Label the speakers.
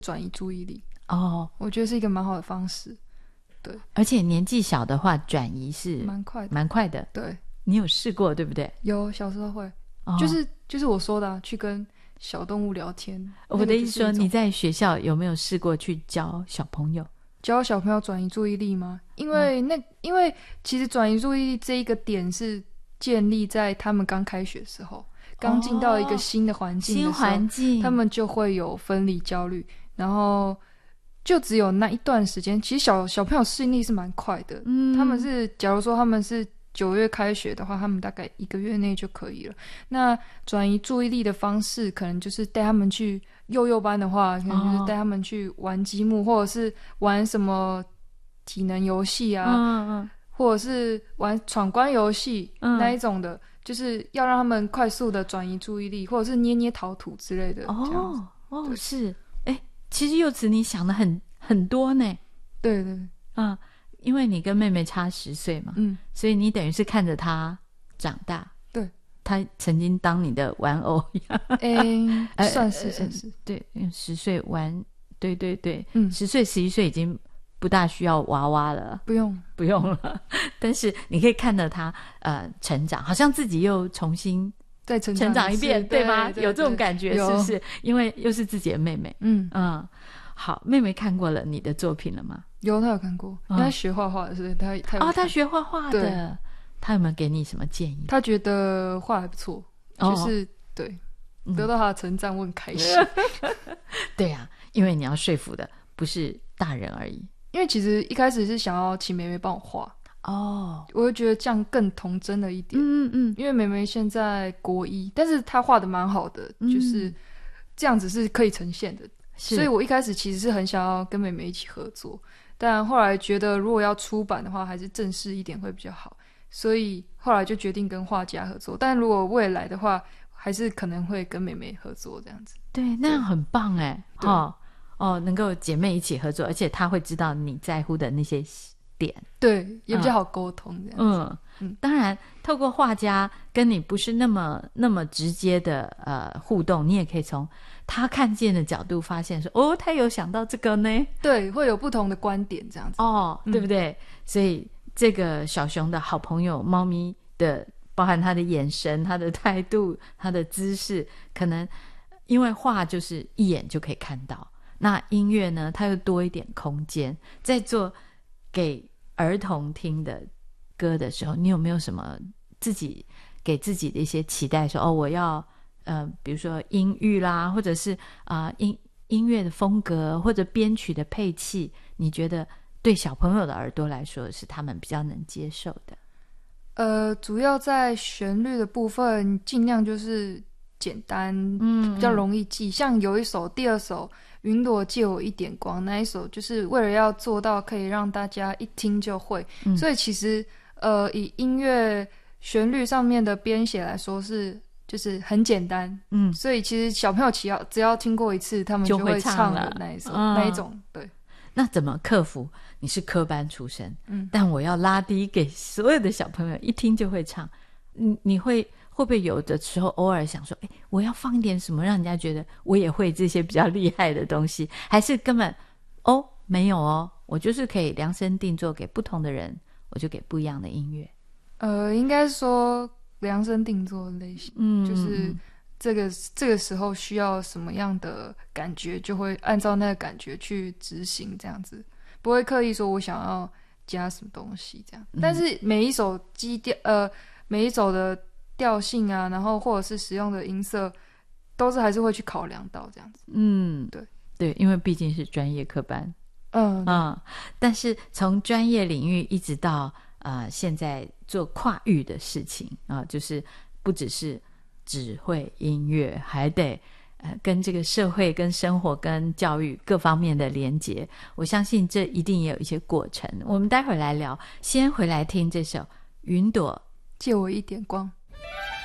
Speaker 1: 转移注意力。
Speaker 2: 我
Speaker 1: 觉得是一个蛮好的方式。对，
Speaker 2: 而且年纪小的话转移是蛮快的。
Speaker 1: 对，
Speaker 2: 你有试过对不对？
Speaker 1: 有，小时候会，就是我说的去跟小动物聊天。
Speaker 2: 我的意思说，你在学校有没有试过去教小朋友
Speaker 1: 转移注意力吗？因为其实转移注意力这一个点是建立在他们刚开学的时候，刚进到一个新的环境的时候，他们就会有分离焦虑，然后就只有那一段时间。其实小朋友适应力是蛮快的，他们是假如说他们是9月开学的话，他们大概1个月内就可以了。那转移注意力的方式可能就是带他们去幼班的话，可能就是带他们去玩积木，或者是玩什么体能游戏啊，或者是玩闯关游戏，那一种的，就是要让他们快速的转移注意力，或者是捏捏陶土之类的。
Speaker 2: 是，其实柚子你想的很多呢。
Speaker 1: 对对，
Speaker 2: 因为你跟妹妹差10岁嘛，所以你等于是看着她长大。
Speaker 1: 对，
Speaker 2: 她曾经当你的玩偶一样。
Speaker 1: 算是
Speaker 2: 对，10岁玩，对对对，10岁11岁已经不大需要娃娃了，不用了。但是你可以看着她成长，好像自己又重新
Speaker 1: 再成长
Speaker 2: 一遍，对吗？有这种感觉是不是？因为又是自己的妹妹。好，妹妹看过了你的作品了吗？
Speaker 1: 有，她有看过，因为她学画画的，所以她
Speaker 2: 学画画的。她有没有给你什么建议？
Speaker 1: 她觉得画还不错，就是对，得到她的称赞我很开心。
Speaker 2: 对啊，因为你要说服的不是大人而已。
Speaker 1: 因为其实一开始是想要请妹妹帮我画，我就觉得这样更童真了一点。因为妹妹现在国1，但是她画的蛮好的，就是这样子是可以呈现的。所以我一开始其实是很想要跟妹妹一起合作，但后来觉得如果要出版的话还是正式一点会比较好，所以后来就决定跟画家合作。但如果未来的话还是可能会跟妹妹合作这样子。
Speaker 2: 对，那样很棒耶。能够姐妹一起合作，而且她会知道你在乎的那些点，
Speaker 1: 对，也比较好沟通这样子。
Speaker 2: 当然透过画家跟你不是那么直接的互动，你也可以从他看见的角度发现说，他有想到这个呢。对，
Speaker 1: 会有不同的观点这样子。
Speaker 2: 对不对？所以这个小熊的好朋友猫咪的，包含他的眼神、他的态度、他的姿势，可能因为画就是一眼就可以看到，那音乐呢它又多一点空间。在做给儿童听的歌的时候，你有没有什么自己给自己的一些期待，说我要比如说音域啦，或者是音乐的风格，或者编曲的配器，你觉得对小朋友的耳朵来说是他们比较能接受的？
Speaker 1: 主要在旋律的部分尽量就是简单，比较容易记。像有一首第2首云朵借我一点光，那一首就是为了要做到可以让大家一听就会，所以其实以音乐旋律上面的编写来说就是很简单，所以其实小朋友只要听过一次他们就会唱的那一种。对，
Speaker 2: 那怎么克服？你是科班出身，但我要拉低给所有的小朋友一听就会唱，你会不会有的时候偶尔想说，我要放一点什么让人家觉得我也会这些比较厉害的东西，还是根本没有我就是可以量身定做给不同的人，我就给不一样的音乐。
Speaker 1: 应该说量身定做的类型，就是这个时候需要什么样的感觉，就会按照那个感觉去执行，这样子不会刻意说我想要加什么东西这样。但是每一首每一首的调性啊，然后或者是使用的音色，都是还是会去考量到这样子。
Speaker 2: 对，因为毕竟是专业科班。但是从专业领域一直到现在做跨域的事情就是不只是只会音乐，还得跟这个社会、跟生活、跟教育各方面的连结。我相信这一定也有一些过程，我们待会儿来聊。先回来听这首《云朵
Speaker 1: 借我一点光》。